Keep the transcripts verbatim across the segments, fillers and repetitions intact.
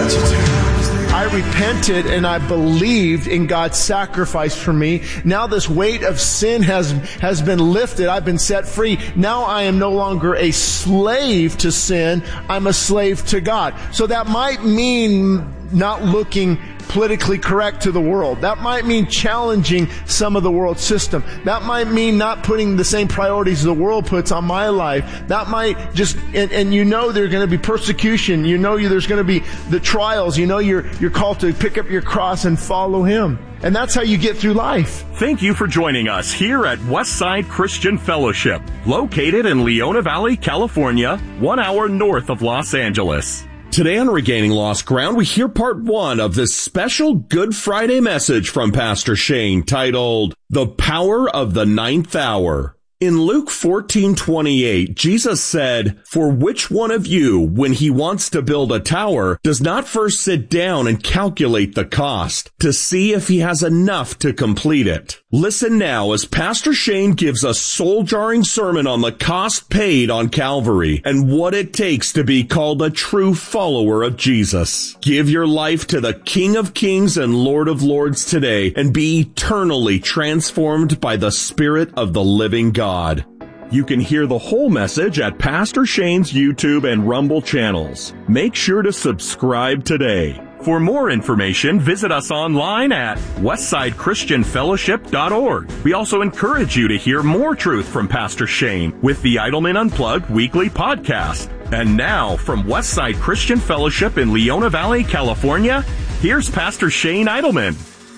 I repented and I believed in God's sacrifice for me. Now this weight of sin has, has been lifted. I've been set free. Now I am no longer a slave to sin. I'm a slave to God. So that might mean not looking politically correct to the world. That might mean challenging some of the world system. That might mean not putting the same priorities the world puts on my life. That might just, and, and you know there's going to be persecution. You know there's going to be the trials. You know you're, you're called to pick up your cross and follow Him. And that's how you get through life. Thank you for joining us here at Westside Christian Fellowship, located in Leona Valley, California, one hour north of Los Angeles. Today on Regaining Lost Ground, we hear part one of this special Good Friday message from Pastor Shane titled, The Power of the Ninth Hour. In Luke fourteen twenty-eight, Jesus said, For which one of you, when he wants to build a tower, does not first sit down and calculate the cost to see if he has enough to complete it? Listen now as Pastor Shane gives a soul-jarring sermon on the cost paid on Calvary and what it takes to be called a true follower of Jesus. Give your life to the King of Kings and Lord of Lords today and be eternally transformed by the Spirit of the living God. You can hear the whole message at Pastor Shane's YouTube and Rumble channels. Make sure to subscribe today. For more information, visit us online at westside christian fellowship dot org. We also encourage you to hear more truth from Pastor Shane with the Idleman Unplugged weekly podcast. And now, from Westside Christian Fellowship in Leona Valley, California, here's Pastor Shane Idleman.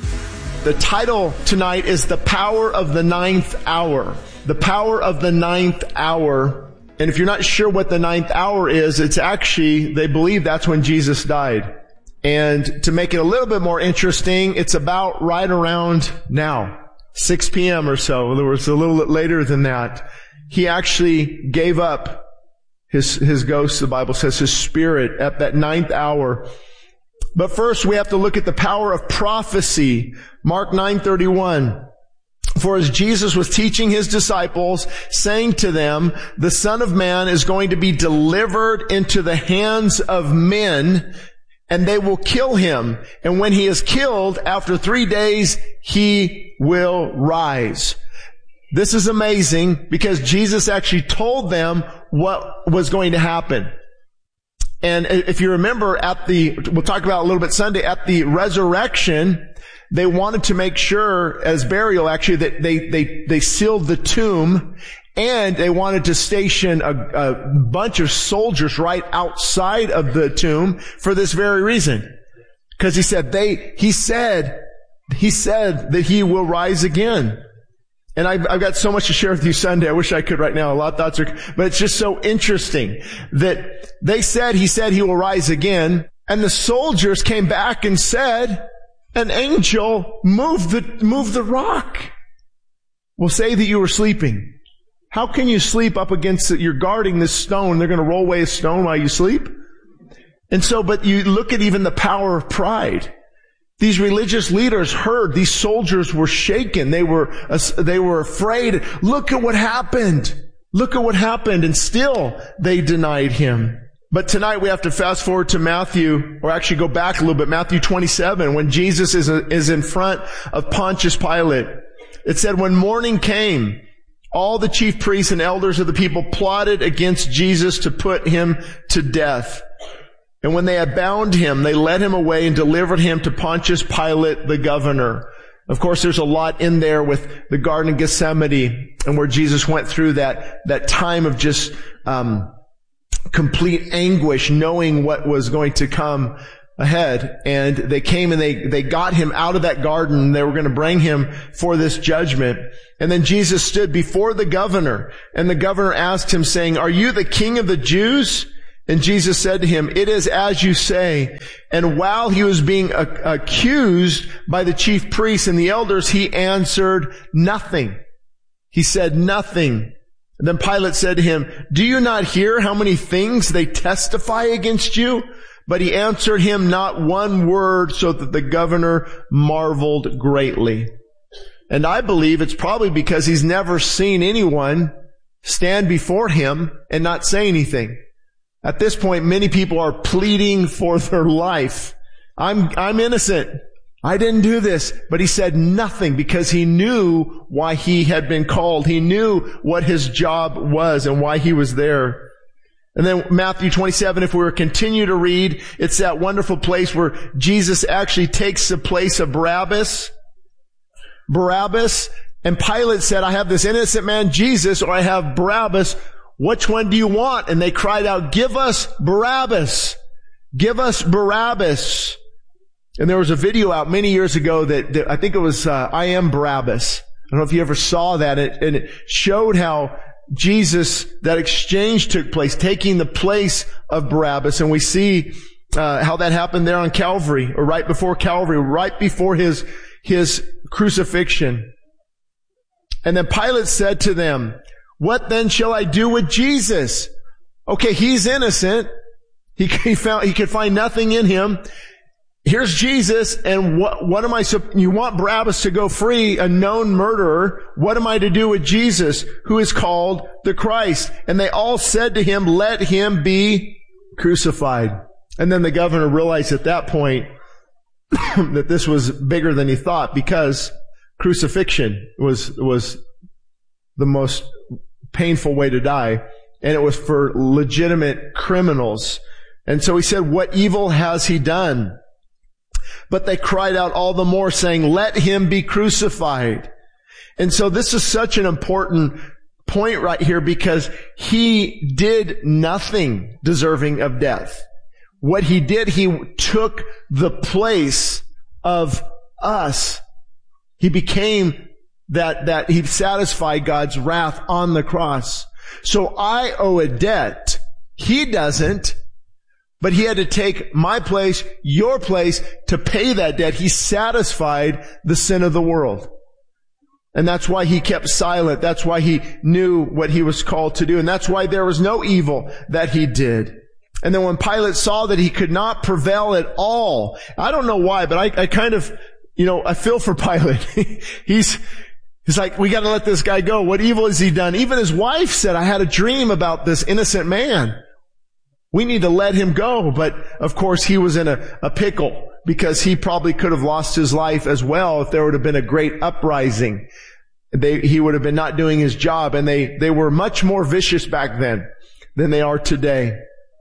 The title tonight is The Power of the Ninth Hour. The Power of the Ninth Hour. And if you're not sure what the ninth hour is, it's actually, they believe that's when Jesus died. And to make it a little bit more interesting, it's about right around now, six p.m. or so. It was a little bit later than that. He actually gave up his, his ghost, the Bible says, his spirit at that ninth hour. But first we have to look at the power of prophecy. Mark nine thirty-one. For as Jesus was teaching his disciples, saying to them, the Son of Man is going to be delivered into the hands of men, and they will kill him. And when he is killed, after three days, he will rise. This is amazing because Jesus actually told them what was going to happen. And if you remember at the, we'll talk about a little bit Sunday, at the resurrection, they wanted to make sure as burial actually that they, they, they sealed the tomb. And they wanted to station a, a bunch of soldiers right outside of the tomb for this very reason. Because he said they, he said, he said that he will rise again. And I've, I've got so much to share with you Sunday. I wish I could right now. A lot of thoughts are, but it's just so interesting that they said, he said he will rise again. And the soldiers came back and said, an angel moved the, moved the rock. Well, say that you were sleeping. How can you sleep up against it? You're guarding this stone. They're going to roll away a stone while you sleep. And so, but you look at even the power of pride. These religious leaders heard these soldiers were shaken. They were, they were afraid. Look at what happened. Look at what happened. And still they denied him. But tonight we have to fast forward to Matthew, or actually go back a little bit, Matthew twenty-seven, when Jesus is, is in front of Pontius Pilate. It said, when morning came, all the chief priests and elders of the people plotted against Jesus to put him to death. And when they had bound him, they led him away and delivered him to Pontius Pilate, the governor. Of course, there's a lot in there with the Garden of Gethsemane and where Jesus went through that, that time of just, um, complete anguish, knowing what was going to come ahead. And they came and they, they got him out of that garden. They were going to bring him for this judgment. And then Jesus stood before the governor, and the governor asked him, saying, are you the king of the Jews? And Jesus said to him, it is as you say. And while he was being a- accused by the chief priests and the elders, he answered nothing. He said nothing. And then Pilate said to him, do you not hear how many things they testify against you? But he answered him not one word, so that the governor marveled greatly. And I believe it's probably because he's never seen anyone stand before him and not say anything. At this point, many people are pleading for their life. I'm, I'm innocent. I didn't do this. But he said nothing because he knew why he had been called. He knew what his job was and why he was there. And then Matthew twenty-seven, if we were to continue to read, it's that wonderful place where Jesus actually takes the place of Barabbas. Barabbas. And Pilate said, I have this innocent man, Jesus, or I have Barabbas. Which one do you want? And they cried out, give us Barabbas. Give us Barabbas. And there was a video out many years ago that, that I think it was, uh, I Am Barabbas. I don't know if you ever saw that. It, and it showed how Jesus, that exchange took place, taking the place of Barabbas. And we see, uh, how that happened there on Calvary, or right before Calvary, right before his, his crucifixion. And then Pilate said to them, what then shall I do with Jesus? Okay, he's innocent. He, he found, he could find nothing in him. Here's Jesus, and what, what am I, you want Barabbas to go free, a known murderer. What am I to do with Jesus, who is called the Christ? And they all said to him, let him be crucified. And then the governor realized at that point that this was bigger than he thought, because crucifixion was, was the most painful way to die. And it was for legitimate criminals. And so he said, what evil has he done? But they cried out all the more, saying, let him be crucified. And so this is such an important point right here, because he did nothing deserving of death. What he did, he took the place of us. He became that, that he satisfied God's wrath on the cross. So I owe a debt. He doesn't. But he had to take my place, your place, to pay that debt. He satisfied the sin of the world. And that's why he kept silent. That's why he knew what he was called to do. And that's why there was no evil that he did. And then when Pilate saw that he could not prevail at all, I don't know why, but I, I kind of, you know, I feel for Pilate. he's, he's like, we gotta let this guy go. What evil has he done? Even his wife said, I had a dream about this innocent man. We need to let him go. But of course he was in a, a pickle, because he probably could have lost his life as well if there would have been a great uprising. They, he would have been not doing his job. And they, they were much more vicious back then than they are today.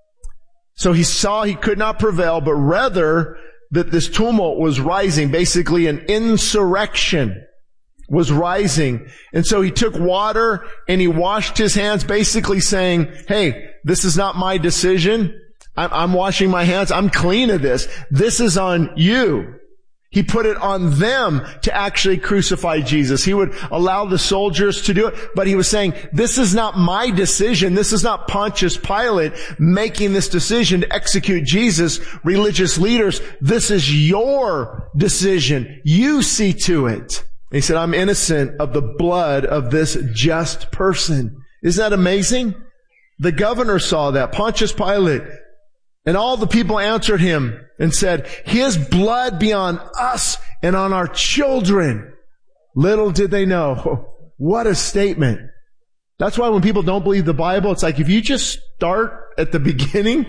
So he saw he could not prevail, but rather that this tumult was rising, basically an insurrection was rising. And so he took water and he washed his hands, basically saying, hey, this is not my decision. I'm, I'm washing my hands. I'm clean of this. This is on you. He put it on them to actually crucify Jesus. He would allow the soldiers to do it, but he was saying, this is not my decision. This is not Pontius Pilate making this decision to execute Jesus. Religious leaders, this is your decision. You see to it. He said, I'm innocent of the blood of this just person. Isn't that amazing? The governor saw that, Pontius Pilate, and all the people answered him and said, his blood be on us and on our children. Little did they know. What a statement. That's why when people don't believe the Bible, it's like if you just start at the beginning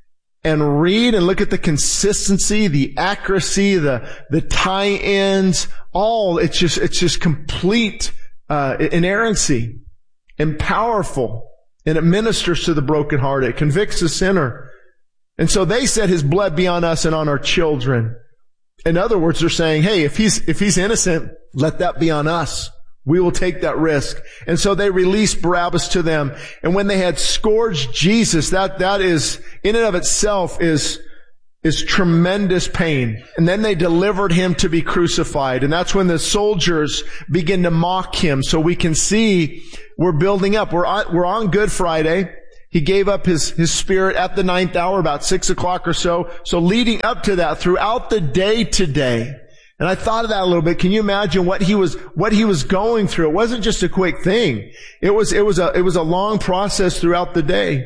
and read and look at the consistency, the accuracy, the, the tie-ins, all, it's just, it's just complete, uh, inerrancy and powerful. And it ministers to the brokenhearted. It convicts the sinner. And so they said his blood be on us and on our children. In other words, they're saying, hey, if he's, if he's innocent, let that be on us. We will take that risk. And so they released Barabbas to them. And when they had scourged Jesus, that, that is, in and of itself is, is tremendous pain. And then they delivered him to be crucified. And that's when the soldiers begin to mock him. So we can see we're building up. We're on, we're on Good Friday. He gave up his, his spirit at the ninth hour, about six o'clock or so. So leading up to that, throughout the day today, and I thought of that a little bit. Can you imagine what he was, what he was going through? It wasn't just a quick thing. It was, it was a, it was a long process throughout the day.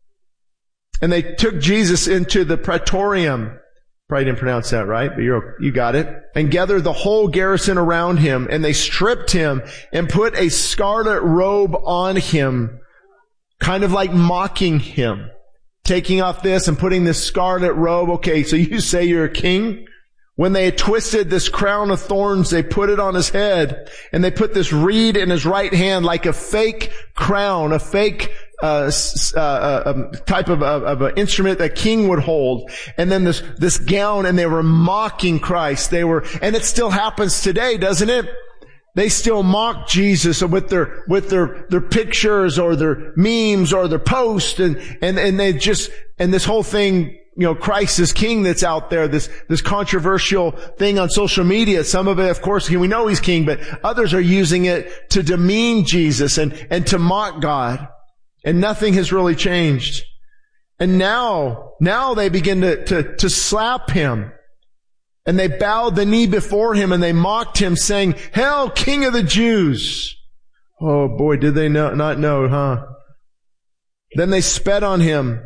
And they took Jesus into the praetorium. Probably didn't pronounce that right, but you're, you got it. And gathered the whole garrison around him, and they stripped him and put a scarlet robe on him, kind of like mocking him, taking off this and putting this scarlet robe. Okay, so you say you're a king? When they had twisted this crown of thorns, they put it on his head, and they put this reed in his right hand like a fake crown, a fake uh, uh um, type of, of, of an instrument that king would hold. And then this, this gown, and they were mocking Christ. They were, and it still happens today, doesn't it? They still mock Jesus with their, with their, their pictures or their memes or their posts, and, and, and they just, and this whole thing, you know, Christ is king that's out there, this, this controversial thing on social media. Some of it, of course, we know he's king, but others are using it to demean Jesus and, and to mock God. And nothing has really changed. And now, now they begin to, to, to slap him. And they bowed the knee before him and they mocked him, saying, "Hail, King of the Jews." Oh boy, did they know, not know, huh? Then they spat on him.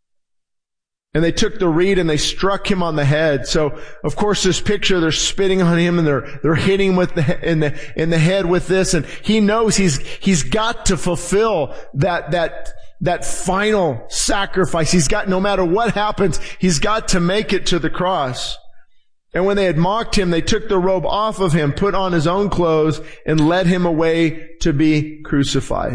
And they took the reed and they struck him on the head. So, of course, this picture, they're spitting on him and they're, they're hitting him with the, in the, in the head with this. And he knows he's, he's got to fulfill that, that, that final sacrifice. He's got, no matter what happens, he's got to make it to the cross. And when they had mocked him, they took the robe off of him, put on his own clothes, and led him away to be crucified.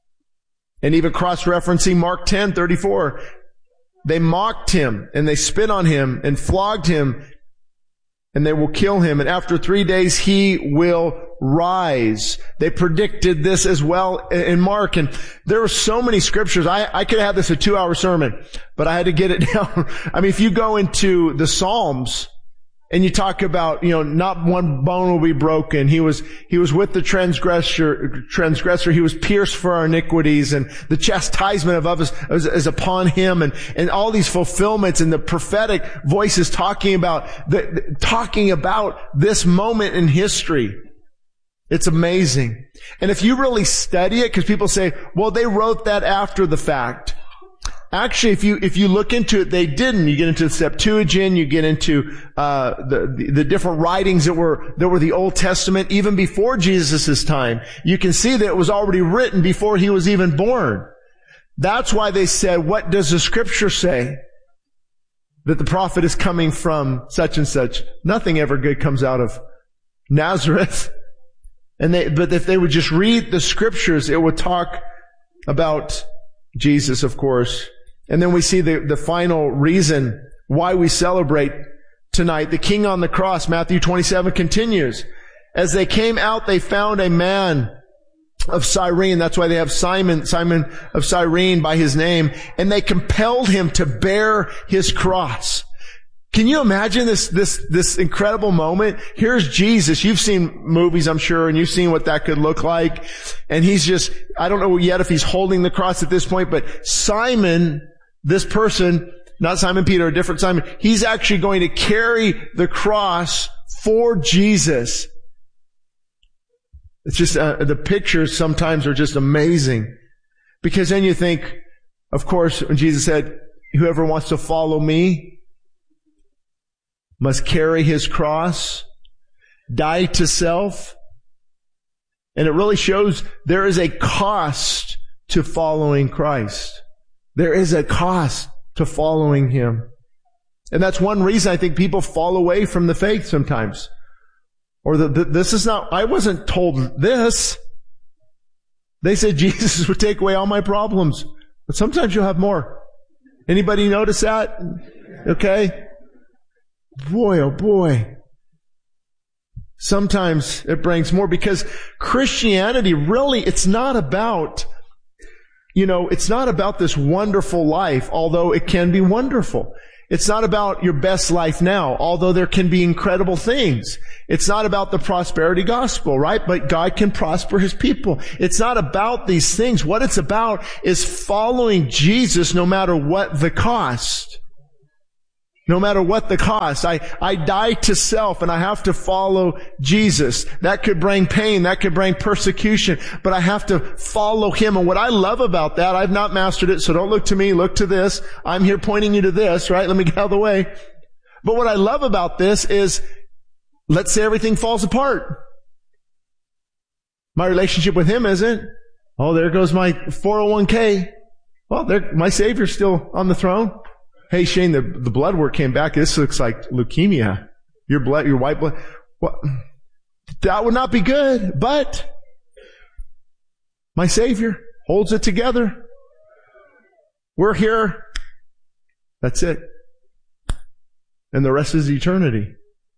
And even cross-referencing Mark ten thirty-four, they mocked him, and they spit on him, and flogged him, and they will kill him. And after three days, he will rise. They predicted this as well in Mark. And there were so many scriptures. I, I could have this a two-hour sermon, but I had to get it down. I mean, if you go into the Psalms, and you talk about, you know, not one bone will be broken. He was, he was with the transgressor, transgressor. He was pierced for our iniquities, and the chastisement of us is, is upon him, and, and all these fulfillments, and the prophetic voices talking about, the, talking about this moment in history. It's amazing. And if you really study it, because people say, well, they wrote that after the fact. Actually, if you, if you look into it, they didn't. You get into the Septuagint, you get into, uh, the, the, the different writings that were, that were the Old Testament, even before Jesus' time. You can see that it was already written before he was even born. That's why they said, what does the scripture say? That the prophet is coming from such and such. Nothing ever good comes out of Nazareth. And they, but if they would just read the scriptures, it would talk about Jesus, of course. And then we see the, the final reason why we celebrate tonight. The King on the cross, Matthew twenty-seven continues. As they came out, they found a man of Cyrene. That's why they have Simon, Simon of Cyrene by his name. And they compelled him to bear his cross. Can you imagine this, this, this incredible moment? Here's Jesus. You've seen movies, I'm sure, and you've seen what that could look like. And he's just, I don't know yet if he's holding the cross at this point, but Simon, this person, not Simon Peter, a different Simon, he's actually going to carry the cross for Jesus. It's just, uh, the pictures sometimes are just amazing. Because then you think, of course, when Jesus said, whoever wants to follow me must carry his cross, die to self. And it really shows there is a cost to following Christ. There is a cost to following him. And that's one reason I think people fall away from the faith sometimes. Or the, the, this is not, I wasn't told this. They said Jesus would take away all my problems. But sometimes you'll have more. Anybody notice that? Okay. Boy, oh boy. Sometimes it brings more, because Christianity really, it's not about, you know, it's not about this wonderful life, although it can be wonderful. It's not about your best life now, although there can be incredible things. It's not about the prosperity gospel, right? But God can prosper his people. It's not about these things. What it's about is following Jesus no matter what the cost. No matter what the cost. I, I die to self and I have to follow Jesus. That could bring pain. That could bring persecution. But I have to follow him. And what I love about that, I've not mastered it, so don't look to me, look to this. I'm here pointing you to this, right? Let me get out of the way. But what I love about this is, let's say everything falls apart. My relationship with him isn't. Oh, there goes my four oh one k. Well, there, my Savior's still on the throne. Hey, Shane, the, the blood work came back. This looks like leukemia. Your blood, your white blood. Well, that would not be good, but my Savior holds it together. We're here. That's it. And the rest is eternity.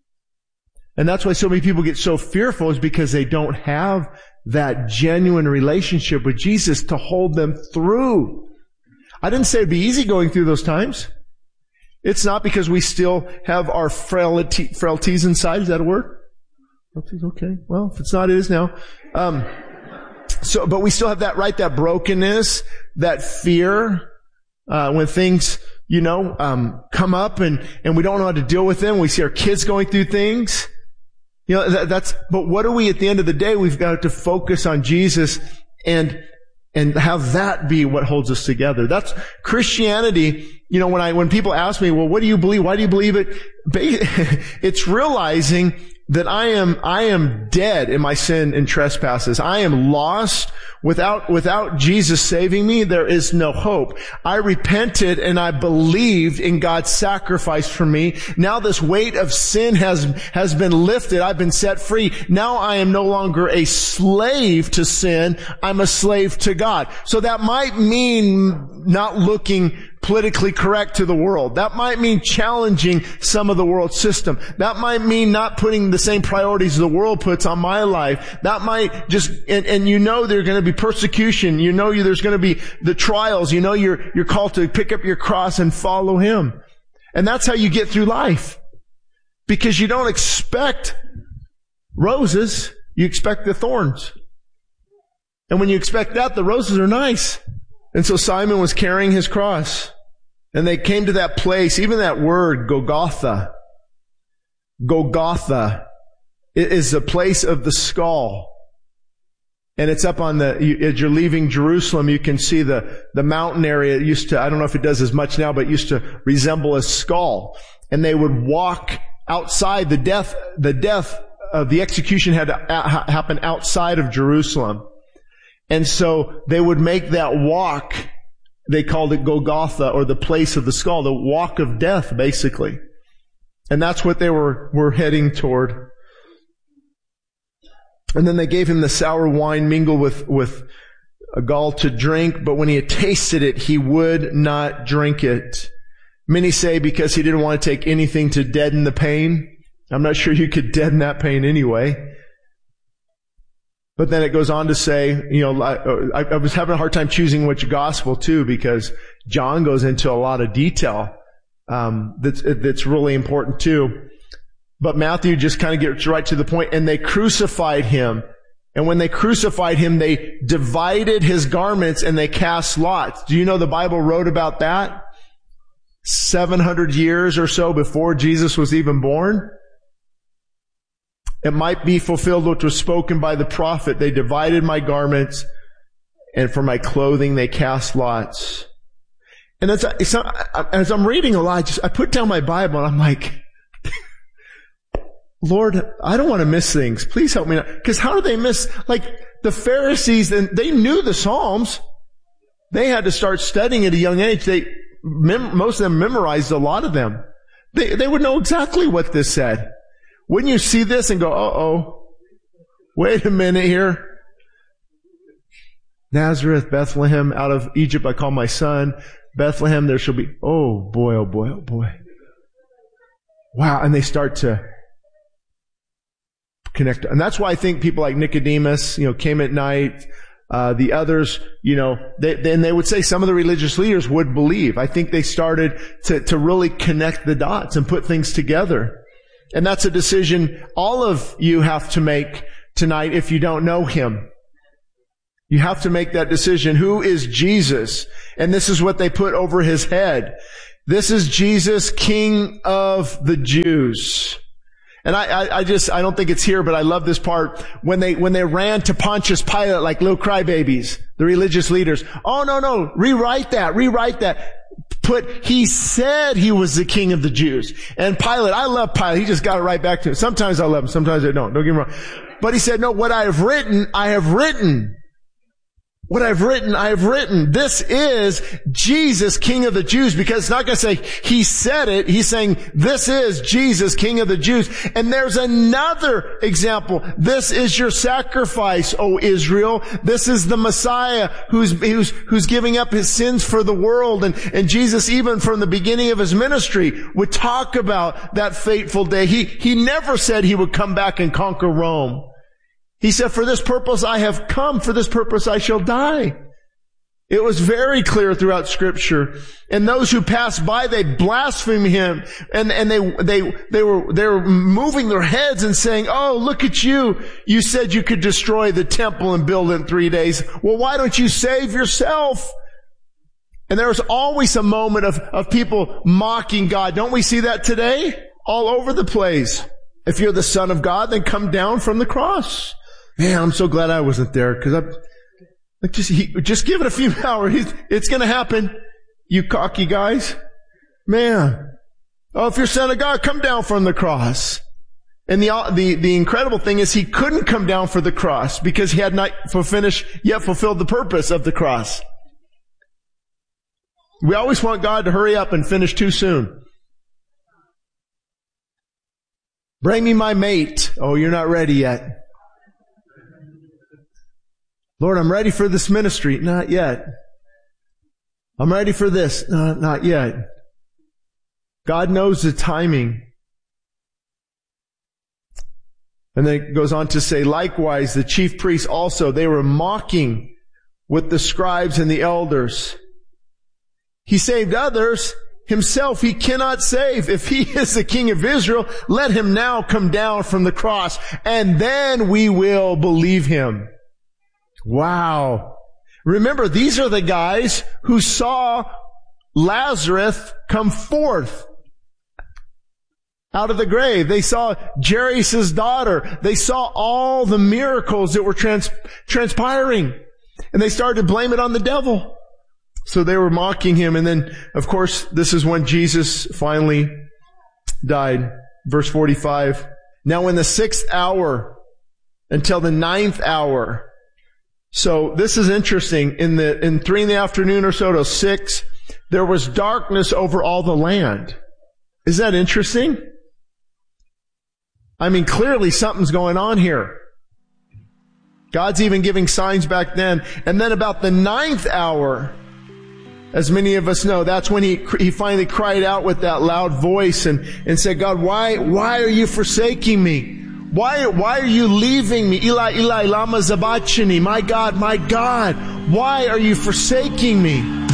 And that's why so many people get so fearful, is because they don't have that genuine relationship with Jesus to hold them through. I didn't say it'd be easy going through those times. It's not, because we still have our frailty, frailties inside. Is that a word? Frailties, okay. Well, if it's not, it is now. Um, so, but we still have that, right? That brokenness, that fear, uh, when things, you know, um, come up and, and we don't know how to deal with them. We see our kids going through things. You know, that, that's, but what are we at the end of the day? We've got to focus on Jesus and, and have that be what holds us together. That's Christianity. You know, when I, when people ask me, well, what do you believe? Why do you believe it? It's realizing that I am, I am dead in my sin and trespasses. I am lost. Without, without Jesus saving me, there is no hope. I repented and I believed in God's sacrifice for me. Now this weight of sin has, has been lifted. I've been set free. Now I am no longer a slave to sin. I'm a slave to God. So that might mean not looking politically correct to the world. That might mean challenging some of the world system. That might mean not putting the same priorities the world puts on my life. That might just, and, and you know there's going to be persecution. You know there's going to be the trials. You know you're, you're called to pick up your cross and follow Him. And that's how you get through life. Because you don't expect roses, you expect the thorns. And when you expect that, the roses are nice. And so Simon was carrying his cross. And they came to that place, even that word, Golgotha. Golgotha is the place of the skull. And it's up on the, as you're leaving Jerusalem, you can see the, the mountain area. It used to, I don't know if it does as much now, but it used to resemble a skull. And they would walk outside. The death, the death of the execution had to happen outside of Jerusalem. And so they would make that walk. They called it Golgotha, or the place of the skull, the walk of death, basically. And that's what they were, were heading toward. And then they gave him the sour wine mingled with, with a gall to drink, but when he had tasted it, he would not drink it. Many say because he didn't want to take anything to deaden the pain. I'm not sure you could deaden that pain anyway. But then it goes on to say, you know, I, I was having a hard time choosing which gospel too, because John goes into a lot of detail um, that's that's really important too. But Matthew just kind of gets right to the point. And they crucified him. And when they crucified him, they divided his garments and they cast lots. Do you know the Bible wrote about that? seven hundred years or so before Jesus was even born. It might be fulfilled what was spoken by the prophet. They divided my garments, and for my clothing they cast lots. And as, I, as I'm reading a lot, I, just, I put down my Bible and I'm like, Lord, I don't want to miss things. Please help me not. Because how do they miss? Like the Pharisees, and they knew the Psalms. They had to start studying at a young age. They mem- most of them memorized a lot of them. They they would know exactly what this said. Wouldn't you see this and go, uh-oh, wait a minute here. Nazareth, Bethlehem, out of Egypt I call my son. Bethlehem, there shall be, oh boy, oh boy, oh boy. Wow, and they start to connect. And that's why I think people like Nicodemus, you know, came at night. Uh, the others, you know, they, then they would say some of the religious leaders would believe. I think they started to, to really connect the dots and put things together. And that's a decision all of you have to make tonight if you don't know Him. You have to make that decision. Who is Jesus? And this is what they put over His head. This is Jesus, King of the Jews. And I, I, I just, I don't think it's here, but I love this part. When they, when they ran to Pontius Pilate like little crybabies, the religious leaders. Oh, no, no, rewrite that, rewrite that. Put, he said he was the King of the Jews. And Pilate, I love Pilate. He just got it right back to him. Sometimes I love him, sometimes I don't. Don't get me wrong. But he said, no, what I have written, I have written. What I've written, I have written. This is Jesus, King of the Jews, because it's not going to say he said it. He's saying this is Jesus, King of the Jews. And there's another example. This is your sacrifice, O Israel. This is the Messiah who's, who's, who's giving up his sins for the world. And, and Jesus, even from the beginning of his ministry, would talk about that fateful day. He, he never said he would come back and conquer Rome. He said, for this purpose I have come, for this purpose I shall die. It was very clear throughout Scripture. And those who passed by, they blasphemed him. And, and they, they, they were, they were moving their heads and saying, oh, look at you. You said you could destroy the temple and build it in three days. Well, why don't you save yourself? And there's always a moment of, of people mocking God. Don't we see that today? All over the place. If you're the Son of God, then come down from the cross. Man, I'm so glad I wasn't there, because I, like, just he, just give it a few hours. It's going to happen. You cocky guys, man. Oh, if you're Son of God, come down from the cross. And the the the incredible thing is, he couldn't come down for the cross because he had not finished yet fulfilled the purpose of the cross. We always want God to hurry up and finish too soon. Bring me my mate. Oh, you're not ready yet. Lord, I'm ready for this ministry. Not yet. I'm ready for this. No, not yet. God knows the timing. And then it goes on to say, likewise, the chief priests also, they were mocking with the scribes and the elders. He saved others. Himself he cannot save. If he is the King of Israel, let him now come down from the cross, and then we will believe him. Wow. Remember, these are the guys who saw Lazarus come forth out of the grave. They saw Jairus' daughter. They saw all the miracles that were trans- transpiring. And they started to blame it on the devil. So they were mocking him. And then, of course, this is when Jesus finally died. Verse forty-five. Now in the sixth hour until the ninth hour. So this is interesting. In the, in three in the afternoon or so to six, there was darkness over all the land. Is that interesting? I mean, clearly something's going on here. God's even giving signs back then. And then about the ninth hour, as many of us know, that's when he, he finally cried out with that loud voice and, and said, God, why, why are you forsaking me? Why, why are you leaving me? Eli, Eli, lama sabachthani. My God, my God, why are you forsaking me?